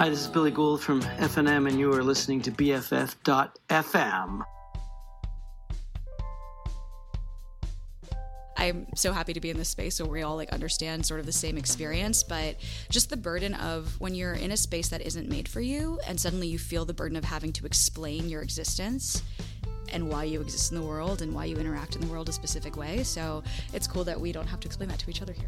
Hi, this is Billy Gould from FNM, and you are listening to BFF.FM. I'm so happy to be in this space so we all understand sort of the same experience, but just the burden of when you're in a space that isn't made for you and suddenly you feel the burden of having to explain your existence and why you exist in the world and why you interact in the world a specific way. So it's cool that we don't have to explain that to each other here.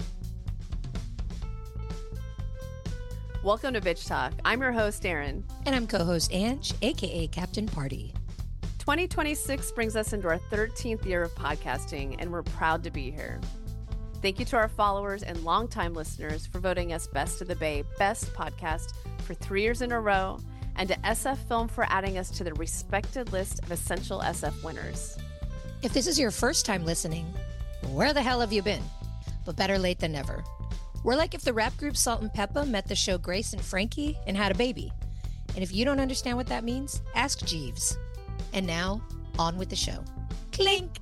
Welcome to Bitch Talk. I'm your host, Erin. And I'm co-host Ange, aka Captain Party. 2026 brings us into our 13th year of podcasting, and we're proud to be here. Thank you to our followers and longtime listeners for voting us Best of the Bay Best Podcast for 3 years in a row, and to SF Film for adding us to the respected list of Essential SF winners. If this is your first time listening, where the hell have you been? But better late than never. We're like if the rap group Salt and Peppa met the show Grace and Frankie and had a baby. And if you don't understand what that means, ask Jeeves. And now, on with the show. Clink!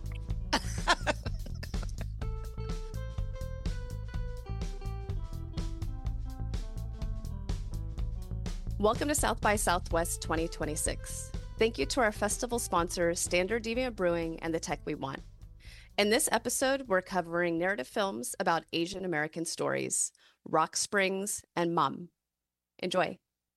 Welcome to South by Southwest 2026. Thank you to our festival sponsors, Standard Deviant Brewing and The Tech We Want. In this episode, we're covering narrative films about Asian American stories, Rock Springs and Mum. Enjoy.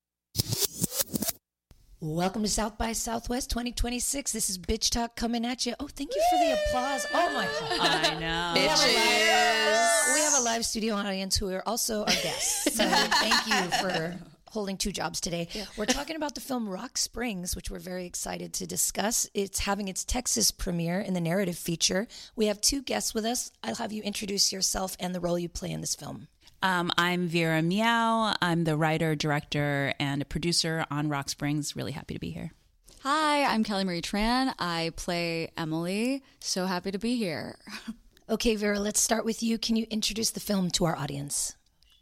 Welcome to South by Southwest 2026. This is Bitch Talk coming at you. Oh, thank you for the applause. Oh my God. I know. We have a live studio audience who are also our guests. So thank you for holding two jobs today. Yeah. We're talking about the film Rock Springs, which we're very excited to discuss. It's having its Texas premiere in the narrative feature. We have two guests with us. I'll have you introduce yourself and the role you play in this film. I'm Vera Miao. I'm the writer, director, and a producer on Rock Springs. Really happy to be here. Hi, I'm Kelly Marie Tran. I play Emily. So happy to be here. Okay, Vera, let's start with you. Can you introduce the film to our audience?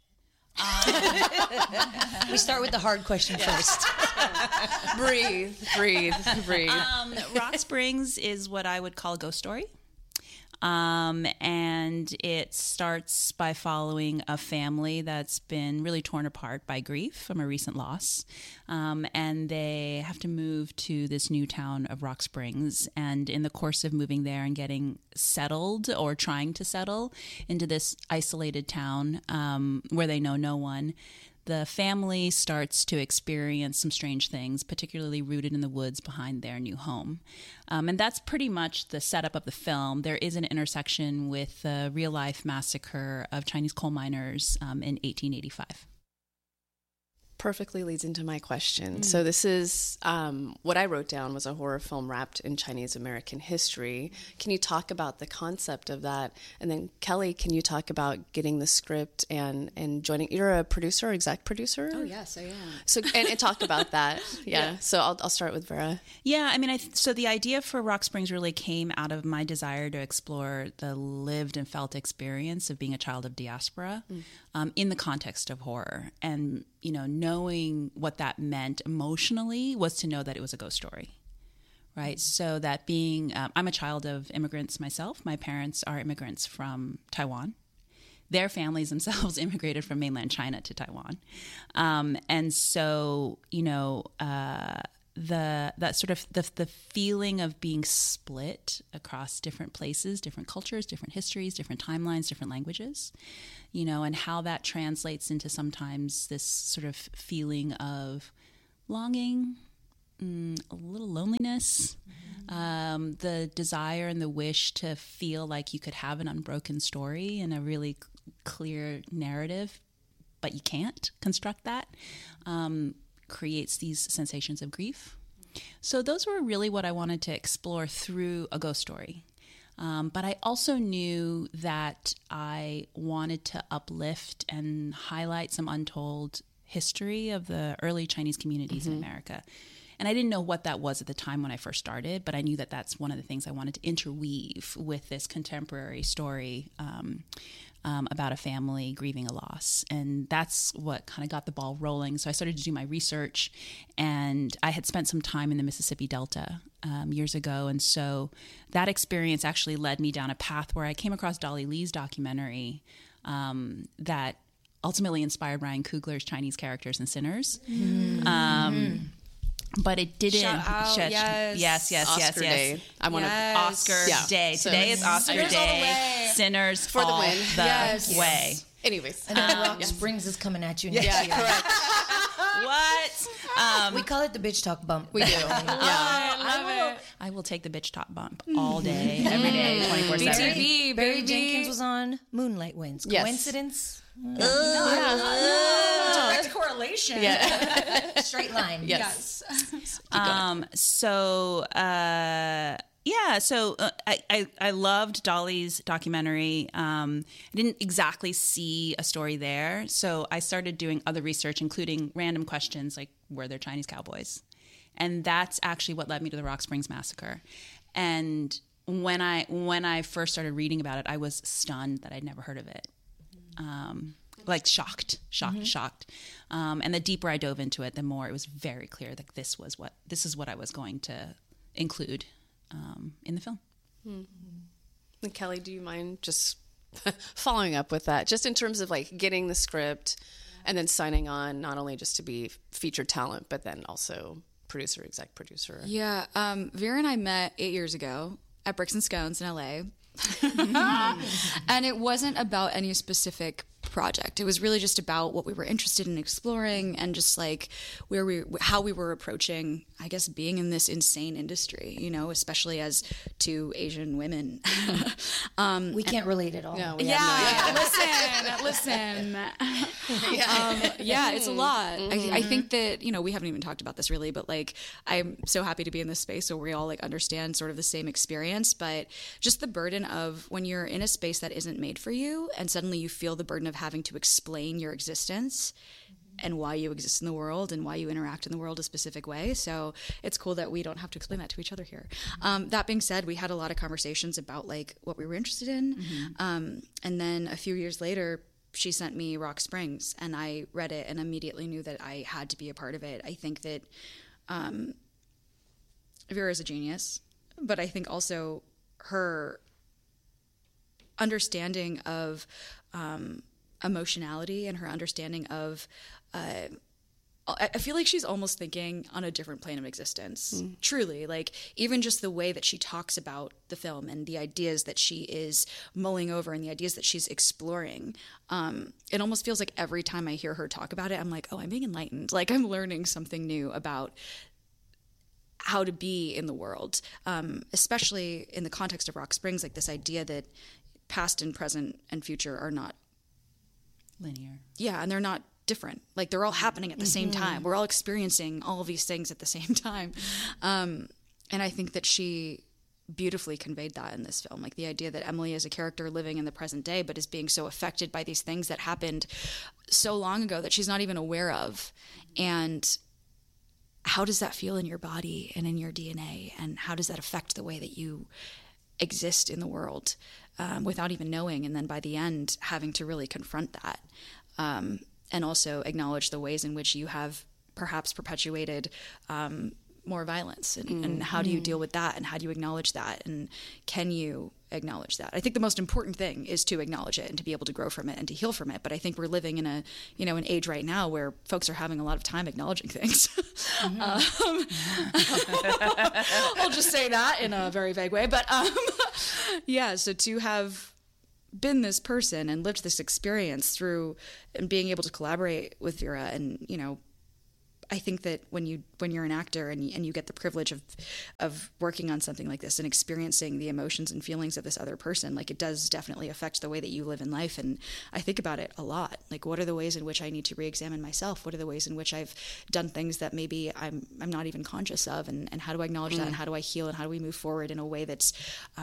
We start with the hard question first. Breathe. Rock Springs is what I would call a ghost story. And it starts by following a family that's been really torn apart by grief from a recent loss. And they have to move to this new town of Rock Springs. And in the course of moving there and getting settled or trying to settle into this isolated town where they know no one, the family starts to experience some strange things, particularly rooted in the woods behind their new home. And that's pretty much the setup of the film. There is an intersection with the real-life massacre of Chinese coal miners in 1885. Perfectly leads into my question. So this is what I wrote down was a horror film wrapped in Chinese American history. Can you talk about the concept of that? And then Kelly, can you talk about getting the script and joining? You're a producer, exec producer? Oh yes, I am. So and talk about that. Yeah. So I'll start with Vera. Yeah, I mean, so the idea for Rock Springs really came out of my desire to explore the lived and felt experience of being a child of diaspora in the context of horror. And knowing what that meant emotionally was to know that it was a ghost story, right? So that being, I'm a child of immigrants myself. My parents are immigrants from Taiwan. Their families themselves immigrated from mainland China to Taiwan. And so, that sort of the feeling of being split across different places, different cultures, different histories, different timelines, different languages, and how that translates into sometimes this sort of feeling of longing, a little loneliness, the desire and the wish to feel like you could have an unbroken story and a really clear narrative, but you can't construct that. Creates these sensations of grief. So those were really what I wanted to explore through a ghost story. But I also knew that I wanted to uplift and highlight some untold history of the early Chinese communities in America. And I didn't know what that was at the time when I first started, but I knew that that's one of the things I wanted to interweave with this contemporary story about a family grieving a loss. And that's what kind of got the ball rolling. So I started to do my research, and I had spent some time in the Mississippi Delta years ago. And so that experience actually led me down a path where I came across Dolly Lee's documentary that ultimately inspired Ryan Coogler's Chinese characters in Sinners. But it didn't. Shout out, yes. Oscar Day. I want to Oscar Day. So Today is Oscar Sinners all the Day. way. Sinners For the all win. the way. Anyways, And then Rock Springs is coming at you next year. correct. What? We call it the bitch talk bump. We do. I will take the bitch top bump all day, every day, 24/7. BTV, Barry baby. Jenkins was on Moonlight Wins. Yes. Coincidence? Direct correlation. Straight line. Yes. I loved Dolly's documentary. I didn't exactly see a story there, so I started doing other research, including random questions like, were there Chinese cowboys? And that's actually what led me to the Rock Springs Massacre. And when I first started reading about it, I was stunned that I'd never heard of it. Like shocked. And the deeper I dove into it, the more it was very clear that this is what I was going to include in the film. And Kelly, do you mind just following up with that, just in terms of like getting the script and then signing on, not only just to be featured talent, but then also producer, exec producer? Yeah. Vera and I met 8 years ago at Bricks and Scones in LA. And it wasn't about any specific project. It was really just about what we were interested in exploring and just like how we were approaching, I guess, being in this insane industry, you know, especially as two Asian women. We can't relate at all. No, we have no Listen. It's a lot. I think that, you know, we haven't even talked about this really, but like, I'm so happy to be in this space where we all like understand sort of the same experience, but just the burden of when you're in a space that isn't made for you and suddenly you feel the burden of having to explain your existence and why you exist in the world and why you interact in the world a specific way. So it's cool that we don't have to explain that to each other here. That being said, we had a lot of conversations about like what we were interested in. And then a few years later, she sent me Rock Springs and I read it and immediately knew that I had to be a part of it. I think that Vera is a genius, but I think also her understanding of emotionality and her understanding of I feel like she's almost thinking on a different plane of existence. Truly, like even just the way that she talks about the film and the ideas that she is mulling over and the ideas that she's exploring. It almost feels like every time I hear her talk about it, I'm like, oh, I'm being enlightened. Like I'm learning something new about how to be in the world, especially in the context of Rock Springs, like this idea that past and present and future are not Linear. Yeah, and they're not different. Like they're all happening at the same time. We're all experiencing all of these things at the same time. And I think that she beautifully conveyed that in this film. Like the idea that Emily is a character living in the present day, but is being so affected by these things that happened so long ago that she's not even aware of. And how does that feel in your body and in your DNA? And how does that affect the way that you exist in the world without even knowing? And then by the end, having to really confront that. And also acknowledge the ways in which you have perhaps perpetuated more violence. And how do you deal with that? And how do you acknowledge that? And can you acknowledge that? I think the most important thing is to acknowledge it and to be able to grow from it and to heal from it. But I think we're living in an age right now where folks are having a lot of time acknowledging things. I'll just say that in a very vague way. But so to have been this person and lived this experience through and being able to collaborate with Vera, and I think that when you're an actor and you get the privilege of working on something like this and experiencing the emotions and feelings of this other person, like it does definitely affect the way that you live in life. And I think about it a lot. Like, what are the ways in which I need to re-examine myself? What are the ways in which I've done things that maybe I'm not even conscious of? And how do I acknowledge that? And how do I heal? And how do we move forward in a way that's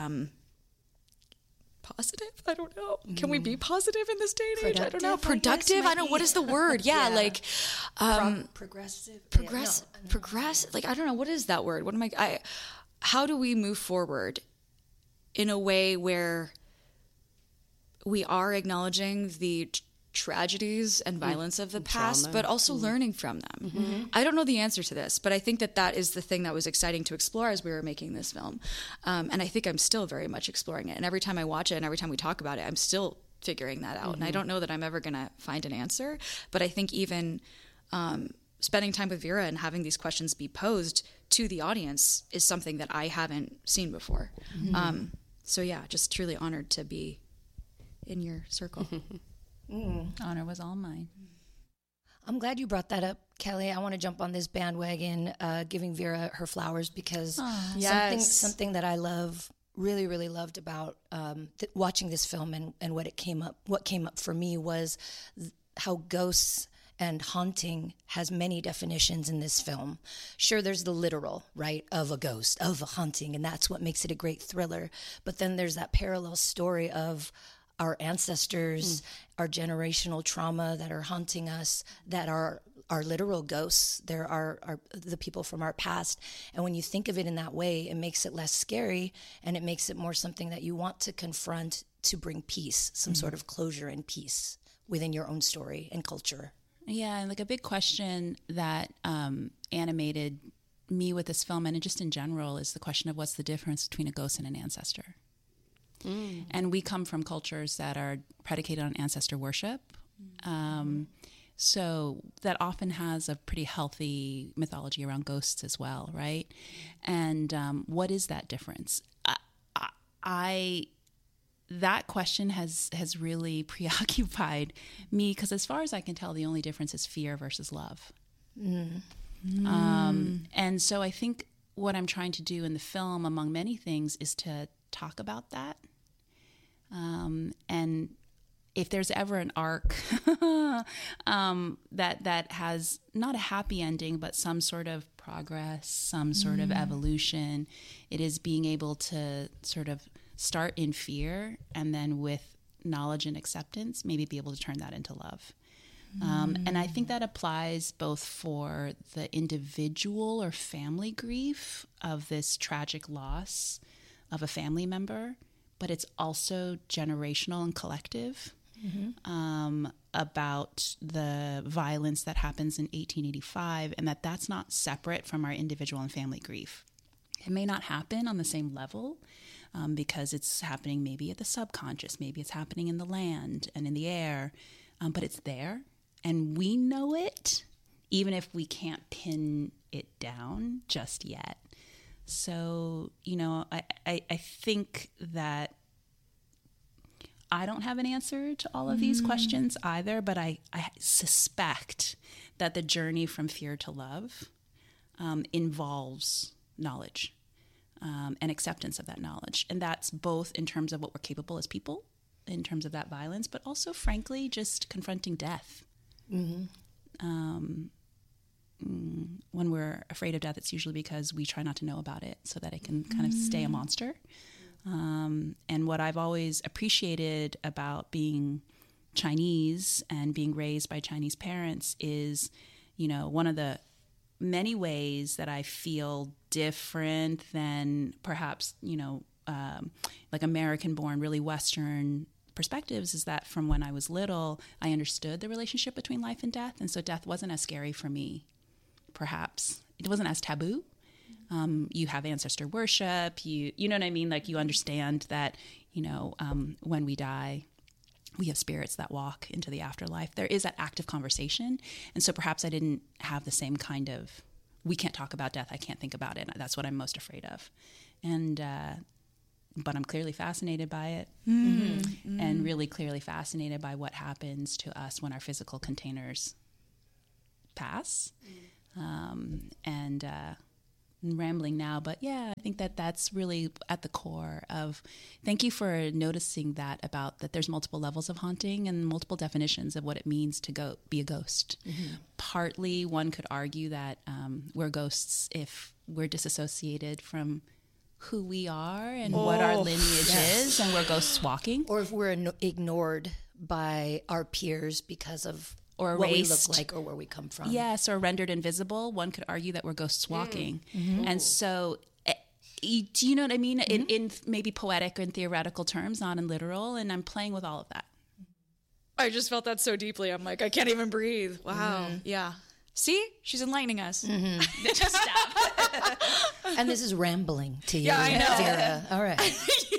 positive? I don't know. Can we be positive in this day and age? I don't know. Productive? I don't know. What is the word? Yeah. Like progressive. Progress. Like, I don't know. What is that word? What am I how do we move forward in a way where we are acknowledging the tragedies and violence of the past, but also learning from them? I don't know the answer to this, but I think that is the thing that was exciting to explore as we were making this film. And I think I'm still very much exploring it. And every time I watch it and every time we talk about it, I'm still figuring that out. And I don't know that I'm ever going to find an answer, but I think even spending time with Vera and having these questions be posed to the audience is something that I haven't seen before. So yeah, just truly honored to be in your circle. Honor was all mine. I'm glad you brought that up, Kelly. I want to jump on this bandwagon, giving Vera her flowers, because something that I really, really loved about watching this film and what came up for me was how ghosts and haunting has many definitions in this film. Sure, there's the literal, right, of a ghost, of a haunting, and that's what makes it a great thriller. But then there's that parallel story of our ancestors, our generational trauma that are haunting us, that are our literal ghosts. There are the people from our past. And when you think of it in that way, it makes it less scary, and it makes it more something that you want to confront to bring peace, some sort of closure and peace within your own story and culture. Yeah, and like a big question that animated me with this film, and just in general, is the question of what's the difference between a ghost and an ancestor. And we come from cultures that are predicated on ancestor worship. So that often has a pretty healthy mythology around ghosts as well, right? And what is that difference? That question has really preoccupied me, because as far as I can tell, the only difference is fear versus love. And so I think what I'm trying to do in the film, among many things, is to talk about that. And if there's ever an arc that has not a happy ending, but some sort of progress, some sort of evolution, it is being able to sort of start in fear, and then with knowledge and acceptance, maybe be able to turn that into love. And I think that applies both for the individual or family grief of this tragic loss of a family member, but it's also generational and collective, about the violence that happens in 1885, and that's not separate from our individual and family grief. It may not happen on the same level, because it's happening maybe at the subconscious, maybe it's happening in the land and in the air, but it's there, and we know it, even if we can't pin it down just yet. So, I think that I don't have an answer to all of these questions either, but I suspect that the journey from fear to love involves knowledge and acceptance of that knowledge. And that's both in terms of what we're capable as people, in terms of that violence, but also, frankly, just confronting death. When we're afraid of death, it's usually because we try not to know about it so that it can kind of stay a monster. And what I've always appreciated about being Chinese and being raised by Chinese parents is, one of the many ways that I feel different than perhaps, like American-born, really Western perspectives, is that from when I was little, I understood the relationship between life and death. And so death wasn't as scary for me, perhaps. It wasn't as taboo. You have ancestor worship, you know what I mean? Like, you understand that, when we die, we have spirits that walk into the afterlife. There is that active conversation. And so perhaps I didn't have the same kind of, we can't talk about death, I can't think about it. That's what I'm most afraid of. And, but I'm clearly fascinated by it, and really clearly fascinated by what happens to us when our physical containers pass. And I'm rambling now, but yeah, I think that's really at the core of, thank you for noticing that, about that there's multiple levels of haunting and multiple definitions of what it means to be a ghost. Partly, one could argue that we're ghosts if we're disassociated from who we are and what our lineage is, and we're ghosts walking. Or if we're ignored by our peers because of or what erased. we look like or where we come from. Yes, or rendered invisible. One could argue that we're ghosts walking. And so, do you know what I mean? In maybe poetic and theoretical terms, not in literal, and I'm playing with all of that. I just felt that so deeply. I'm like, I can't even breathe. Wow. Yeah. See? She's enlightening us. Just stop. And this is rambling to you, Yeah, I know. Vera. All right. Yeah.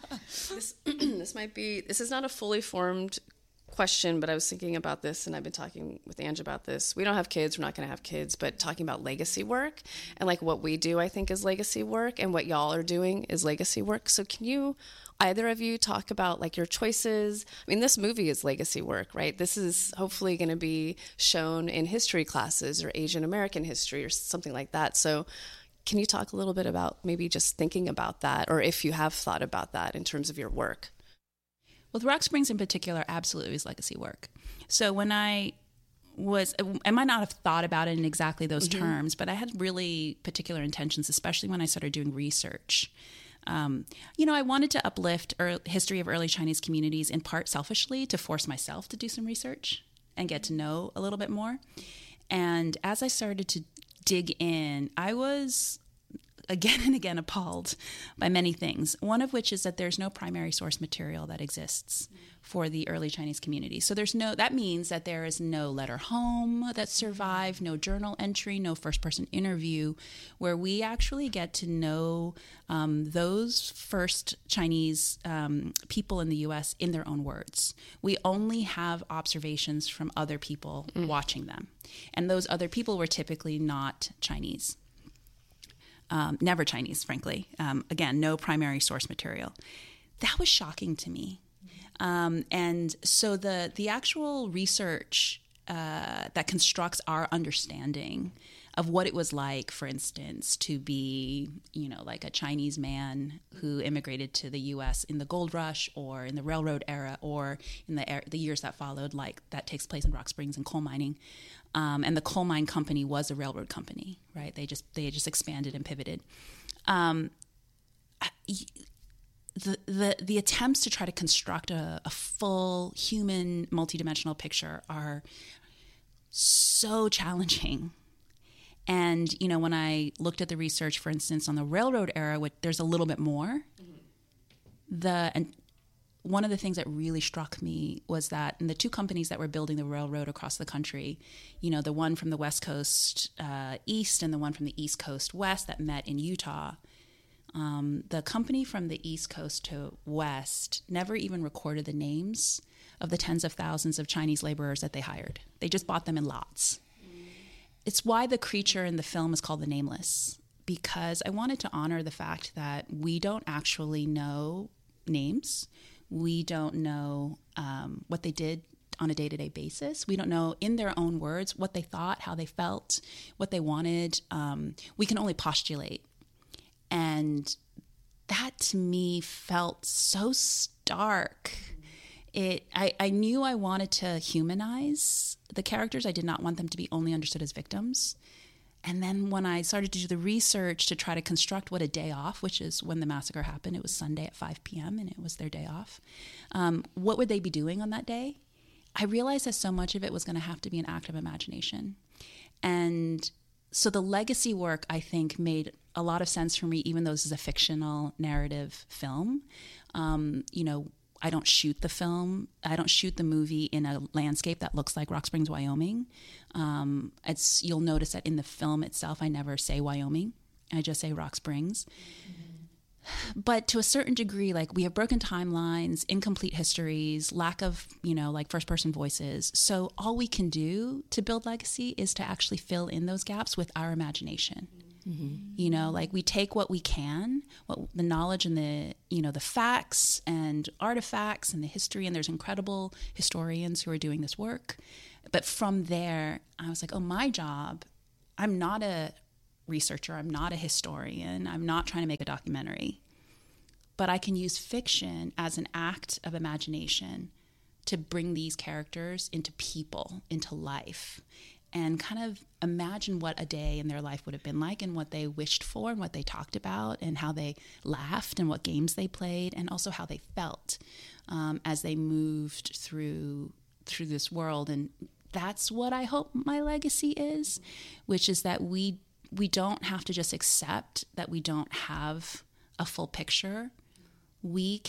This is not a fully formed question, but I was thinking about this, and I've been talking with Ange about this. We don't have kids, we're not going to have kids, but talking about legacy work and like what we do, I think, is legacy work, and what y'all are doing is legacy work. So can you, either of you, talk about like your choices? I mean, this movie is legacy work, right? This is hopefully going to be shown in history classes or Asian American history or something like that. So can you talk a little bit about maybe just thinking about that, or if you have thought about that in terms of your work? Well, the Rock Springs in particular absolutely is legacy work. So when I might not have thought about it in exactly those terms, but I had really particular intentions, especially when I started doing research. I wanted to uplift history of early Chinese communities in part selfishly to force myself to do some research and get to know a little bit more. And as I started to dig in, I was again and again appalled by many things, one of which is that there's no primary source material that exists for the early Chinese community. So that means that there is no letter home that survived, no journal entry, no first-person interview, where we actually get to know those first Chinese people in the U.S. in their own words. We only have observations from other people watching them. And those other people were typically not Chinese. Never Chinese, frankly. Again, no primary source material. That was shocking to me. And so the actual research that constructs our understanding of what it was like, for instance, to be, like a Chinese man who immigrated to the U.S. in the gold rush or in the railroad era or in the years that followed, like that takes place in Rock Springs and coal mining. And the coal mine company was a railroad company, right? They just expanded and pivoted. The attempts to try to construct a full human multidimensional picture are so challenging. And, when I looked at the research, for instance, on the railroad era, there's a little bit more. And one of the things that really struck me was that in the two companies that were building the railroad across the country, the one from the West Coast east and the one from the East Coast west that met in Utah, the company from the East Coast to West never even recorded the names of the tens of thousands of Chinese laborers that they hired. They just bought them in lots. It's why the creature in the film is called the Nameless, because I wanted to honor the fact that we don't actually know names. We don't know what they did on a day-to-day basis. We don't know, in their own words, what they thought, how they felt, what they wanted. We can only postulate. And that, to me, felt so stark. I knew I wanted to humanize the characters. I did not want them to be only understood as victims. And then when I started to do the research to try to construct what a day off, which is when the massacre happened, it was Sunday at 5 p.m. and it was their day off. What would they be doing on that day? I realized that so much of it was going to have to be an act of imagination. And so the legacy work, I think, made a lot of sense for me, even though this is a fictional narrative film. I don't shoot the film. I don't shoot the movie in a landscape that looks like Rock Springs, Wyoming. You'll notice that in the film itself, I never say Wyoming. I just say Rock Springs. But to a certain degree, like, we have broken timelines, incomplete histories, lack of, first-person voices. So all we can do to build legacy is to actually fill in those gaps with our imagination. Mm-hmm. We take what we can, the knowledge and the facts and artifacts and the history, and there's incredible historians who are doing this work. But from there, I was like, my job, I'm not a researcher, I'm not a historian, I'm not trying to make a documentary, but I can use fiction as an act of imagination to bring these characters into people, into life, and kind of imagine what a day in their life would have been like and what they wished for and what they talked about and how they laughed and what games they played and also how they felt as they moved through this world. And that's what I hope my legacy is, which is that we don't have to just accept that we don't have a full picture. We